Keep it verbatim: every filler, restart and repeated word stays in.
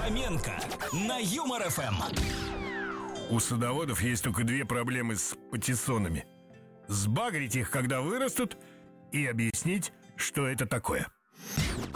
Фоменко на Юмор эф эм. У садоводов есть только две проблемы с патиссонами: сбагрить их, когда вырастут, и объяснить, что это такое.